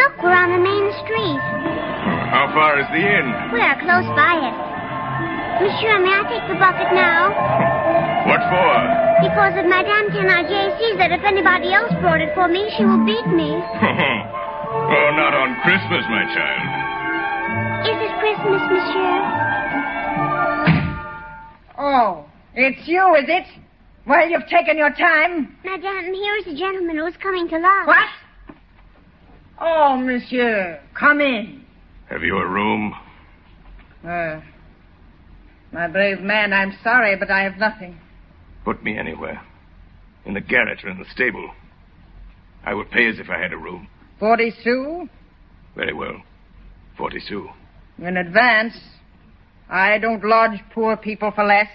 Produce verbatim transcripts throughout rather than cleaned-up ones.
Look, we're on the main street. How far is the inn? We are close by it. Monsieur, may I take the bucket now? What for? Because if Madame Thénardier sees that if anybody else brought it for me, she will beat me. Oh, not on Christmas, my child. Is it Christmas, Monsieur? Oh, it's you, is it? Well, you've taken your time. Madame, here is a gentleman who is coming to lunch. What? Oh, monsieur, come in. Have you a room? Uh, my brave man, I'm sorry, but I have nothing. Put me anywhere. In the garret or in the stable. I would pay as if I had a room. Forty sous? Very well. Forty sous. In advance. I don't lodge poor people for less.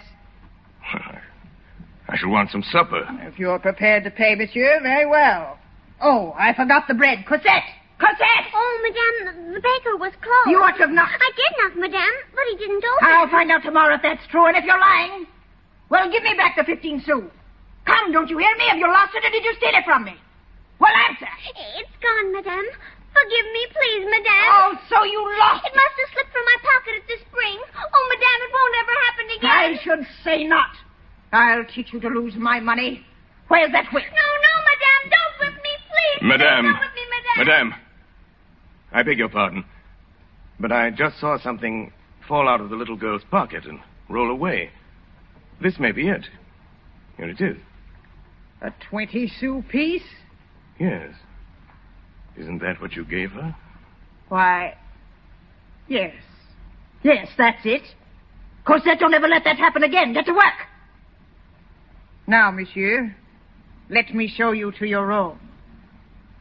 I shall want some supper. If you're prepared to pay, monsieur, very well. Oh, I forgot the bread. Cosette! Cosette! Oh, Madame, the, the baker was closed. You ought to have knocked. I did knock, Madame, but he didn't open. I'll find out tomorrow if that's true, and if you're lying, well, give me back the fifteen sous. Come, don't you hear me? Have you lost it, or did you steal it from me? Well, answer. It's gone, Madame. Forgive me, please, Madame. Oh, so you lost it. It must have slipped from my pocket at the spring. Oh, Madame, it won't ever happen again. I should say not. I'll teach you to lose my money. Where's that whip? No, no, Madame, don't whip me, please. Madame. Don't whip me, Madame. Madame. I beg your pardon, but I just saw something fall out of the little girl's pocket and roll away. This may be it. Here it is. A twenty-sou piece? Yes. Isn't that what you gave her? Why, yes. Yes, that's it. Cosette, don't ever let that happen again. Get to work. Now, monsieur, let me show you to your room.